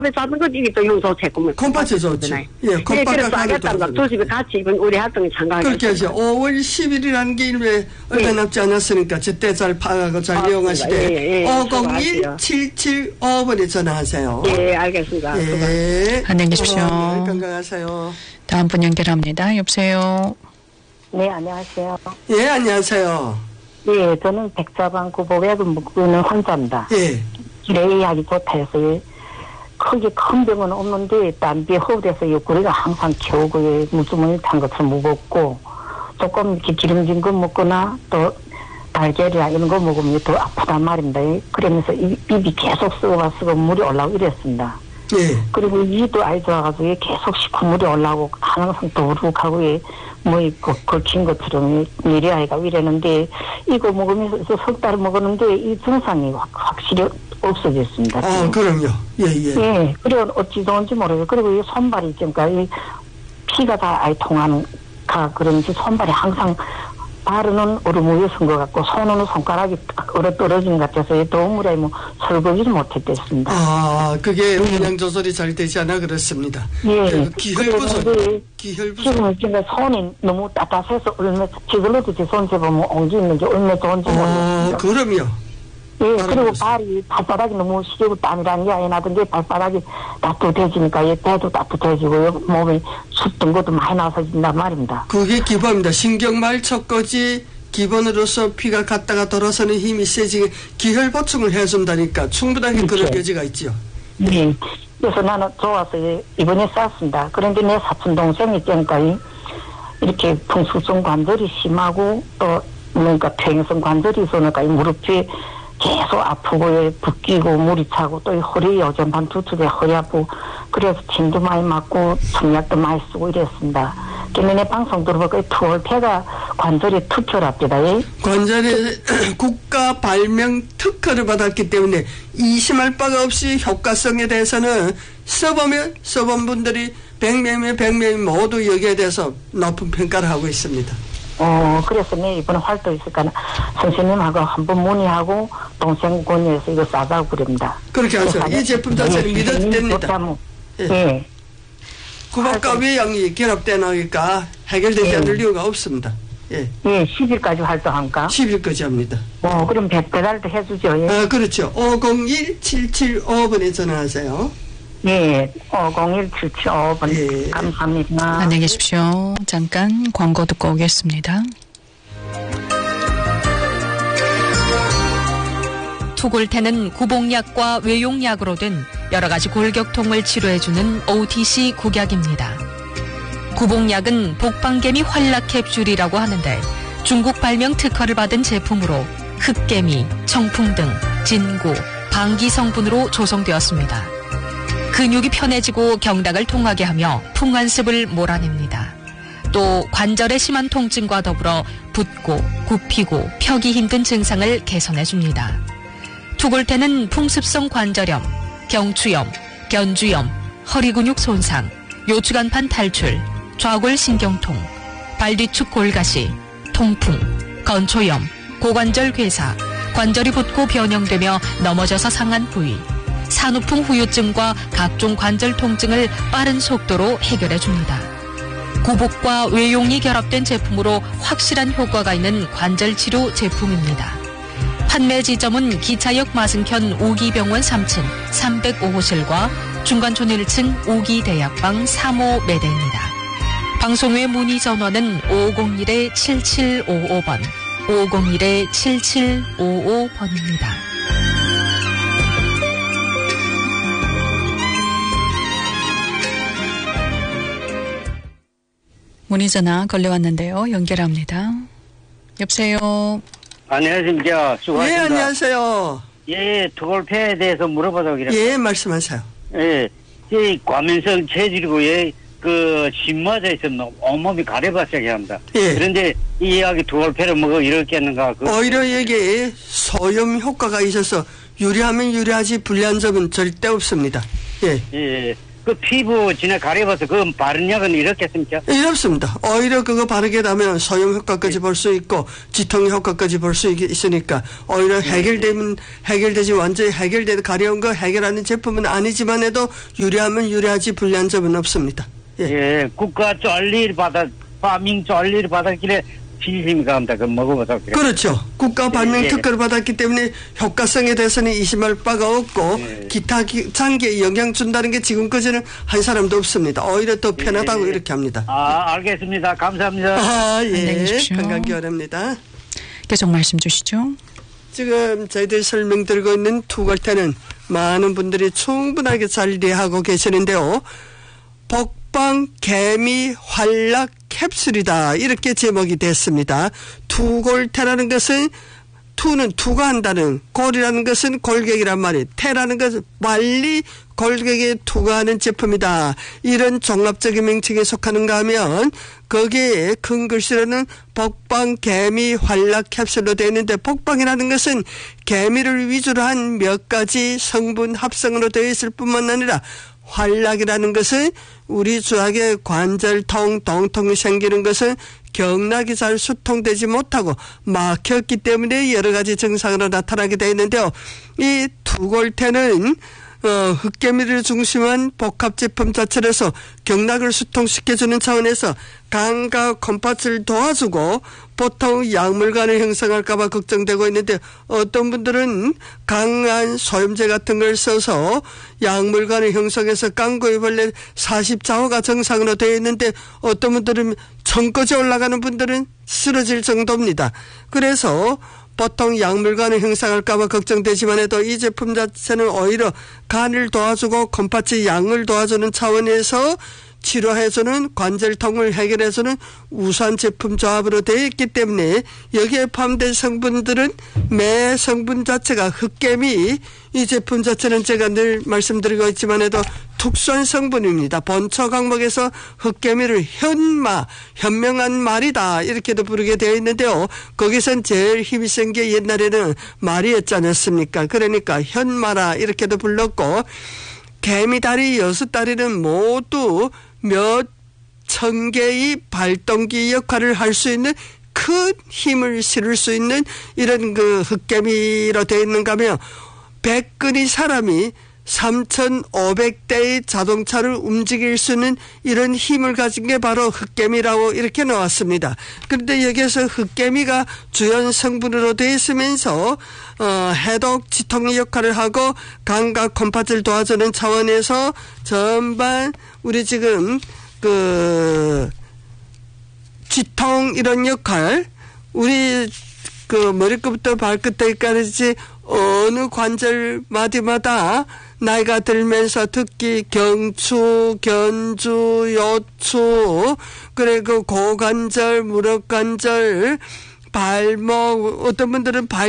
싸는 거지, 이게 또 용서 채권을. 콩팥이 좋지. 예, 콩팥과 가격도 두 집에 같이 이번 우리 활동에 참가하겠습니다. 그렇게 하죠. 5월 10일이라는 게 일에 얼마 남지 않았으니까 제때 잘 파악하고 잘 이용하시되 501-775번에 전화하세요. 예, 알겠습니다. 예. 안녕히 계십시오. 건강하세요. 다음 분 연결합니다. 여보세요. 네, 안녕하세요. 예, 안녕하세요. 예, 저는 백사방 구복약을 먹고는 혼자입니다. 예. 길에 약이 좋다 해서 크게 큰 병은 없는데 땀비 허울에서 옆구리가 항상 겨우고 무수문이 탄 것처럼 무겁고 조금 이렇게 기름진 거 먹거나 또 달걀이나 이런 거 먹으면 더 아프단 말입니다. 그러면서 입이 계속 썩어가지고 물이 올라오고 이랬습니다. 예. 그리고 이도 아이 좋아가지고 계속 식후물이 올라오고 항상 더부룩하고 걸친 것처럼 미래아이가 이랬는데 이거 먹으면서 석 달 먹었는데 이 증상이 확실히 없어졌습니다. 그럼요. 예, 예. 예. 그리고 어찌 좋은지 모르겠어요. 그리고 이 손발이 지금까지 피가 다 아예 통하는가 그런지 손발이 항상 발은 얼음우유 쓴 것 같고 손은 손가락이 얼어 떨어진 것 같아서 도움으로 설거지를 못했댔습니다. 그게 영양 조절이 잘 되지 않아 그렇습니다. 예. 기혈부선. 지금 손이 너무 따뜻해서 얼마 지글러도 제 손 재보면 옹기 있는지 얼마 좋은지 모르겠습니다. 그럼요. 예, 그리고 발바닥이 너무 시리고 땀이라는 게 나던데 발바닥이 따뜻해지니까 배도 따뜻해지고 몸에 춥던 것도 많이 나서진단 말입니다. 그게 기본입니다. 신경말 척거지 기본으로서 피가 갔다가 돌아서는 힘이 세지게 기혈 보충을 해준다니까 충분하게 그럴 여지가 있죠. 네. 그래서 나는 좋아서 이번에 쌌습니다. 그런데 내 사촌 동생이 지금까지 이렇게 풍수성 관절이 심하고 또 뭔가 퇴행성 관절이 있으니까 이 무릎이 계속 아프고 붓기고 물이 차고 또 허리 요즘반 두쪽에 허리 아프고 그래서 침도 많이 맞고 청약도 많이 쓰고 이랬습니다. 걔네 방송 들어보니까 투월패가 관절에 특허랍니다. 관절에 국가 발명 특허를 받았기 때문에 의심할 바가 없이 효과성에 대해서는 써보면 써본 분들이 100명이 모두 여기에 대해서 높은 평가를 하고 있습니다. 그래서 내 이번에 활동 있을까 선생님하고 한번 문의하고 동생 권유해서 이거 싸자고 그럽니다. 그렇게 하죠. 이 제품 자체는 믿어도 됩니다. 예. 구박과 외양이 결합되어 나오니까 해결되지 않을 이유가 없습니다. 예. 예, 10일까지 활동합니까? 10일까지 합니다. 그럼 배달도 해주죠. 예. 그렇죠. 501-775번에 전화하세요. 예, 501-775번. 예. 감사합니다. 안녕히 계십시오. 잠깐 광고 듣고 오겠습니다. 투골테는 구복약과 외용약으로 된 여러 가지 골격통을 치료해주는 OTC 국약입니다. 구복약은 복방개미 활락캡슐이라고 하는데 중국 발명 특허를 받은 제품으로 흑개미, 청풍 등 진구, 방기 성분으로 조성되었습니다. 근육이 편해지고 경락을 통하게 하며 풍한습을 몰아냅니다. 또 관절의 심한 통증과 더불어 붓고 굽히고 펴기 힘든 증상을 개선해줍니다. 투골테는 풍습성 관절염, 경추염, 견주염, 허리근육 손상, 요추간판 탈출, 좌골신경통, 발뒤축 골가시, 통풍, 건초염, 고관절 괴사, 관절이 붓고 변형되며 넘어져서 상한 부위, 산후풍 후유증과 각종 관절 통증을 빠른 속도로 해결해줍니다. 구복과 외용이 결합된 제품으로 확실한 효과가 있는 관절치료 제품입니다. 판매 지점은 기차역 맞은편 오기병원 3층 305호실과 중간촌 1층 오기대약방 3호 매대입니다. 방송 외 문의 전화는 501-7755번, 501-7755번입니다. 문의 전화 걸려왔는데요. 연결합니다. 여보세요. 안녕하십니까. 수고하십니다. 예, 안녕하세요. 예, 투골패에 대해서 물어보자고 그랬어요. 예, 말씀하세요. 예, 이 과민성 체질이고, 신마저 있으면 온몸이 가래가 시작합니다. 예. 그런데 이 이야기 투골패를 먹어 이렇겠는가? 오히려 이게 소염 효과가 있어서 유리하면 유리하지 불리한 점은 절대 없습니다. 예. 예. 그 피부 진에 가려봐서 그 바른 약은 이렇겠습니까? 이렇습니다. 오히려 그거 바르게 되면 소염 효과까지 볼 수 있고 지통 효과까지 볼 수 있으니까 오히려 해결되지 완전히 해결되는 가려운 거 해결하는 제품은 아니지만 해도 유리하면 유리하지 불리한 점은 없습니다. 예, 국가 쫄리를 파밍 쫄리를 받았길래 진심이 갑니다. 그 먹어봐서. 그렇죠. 국가 발명 특허를 받았기 때문에 효과성에 대해서는 의심할 바가 없고 기타 장기에 영향 준다는 게 지금까지는 한 사람도 없습니다. 오히려 더 편하다고 이렇게 합니다. 알겠습니다. 감사합니다. 안녕히 계십시오. 건강기 바랍니다. 계속 말씀 주시죠. 지금 저희들이 설명드리고 있는 투골테는 많은 분들이 충분하게 잘 이해하고 계시는데요. 복방 개미 활락 캡슐이다 이렇게 제목이 됐습니다. 투골테라는 것은 투는 투가 한다는, 골이라는 것은 골격이란 말이에요. 테라는 것은 빨리 골격에 투과하는 제품이다. 이런 종합적인 명칭에 속하는가 하면 거기에 큰 글씨로는 복방 개미 활락 캡슐로 되어 있는데, 복방이라는 것은 개미를 위주로 한 몇 가지 성분 합성으로 되어 있을 뿐만 아니라 활락이라는 것은 우리 주악의 관절통, 동통이 생기는 것은 경락이 잘 수통되지 못하고 막혔기 때문에 여러 가지 증상으로 나타나게 되어 있는데요. 이 투골테는 흑개미를 중심한 복합 제품 자체라서 경락을 수통시켜주는 차원에서 간과 컴파스를 도와주고 보통 약물관을 형성할까봐 걱정되고 있는데, 어떤 분들은 강한 소염제 같은 걸 써서 약물관을 형성해서 깡고이벌레 40자호가 정상으로 되어 있는데, 어떤 분들은 천까지 올라가는 분들은 쓰러질 정도입니다. 그래서 보통 약물관을 형성할까봐 걱정되지만 해도 이 제품 자체는 오히려 간을 도와주고 컴파스 양을 도와주는 차원에서 치료해주는, 관절통을 해결해주는 우수한 제품 조합으로 되어 있기 때문에 여기에 포함된 성분들은 매 성분 자체가 흑개미, 이 제품 자체는 제가 늘 말씀드리고 있지만 해도 특수한 성분입니다. 본초 강목에서 흑개미를 현명한 말이다 이렇게도 부르게 되어 있는데요. 거기선 제일 힘이 센 게 옛날에는 말이었지 않았습니까? 그러니까 현마라 이렇게도 불렀고, 개미다리 6다리는 모두 몇 천 개의 발동기 역할을 할 수 있는 큰 힘을 실을 수 있는 이런 그 흑개미로 되어 있는가 하면, 100근의 사람이 3,500대의 자동차를 움직일 수 있는 이런 힘을 가진 게 바로 흑개미라고 이렇게 나왔습니다. 그런데 여기에서 흑개미가 주연 성분으로 되어 있으면서 해독, 지통의 역할을 하고 간과 컴파스를 도와주는 차원에서 전반 우리 지금 지통 이런 역할, 우리 머리끝부터 발끝까지 어느 관절 마디마다 나이가 들면서 특히 경추, 견주, 요추, 그리고 고관절, 무릎관절, 발목, 어떤 분들은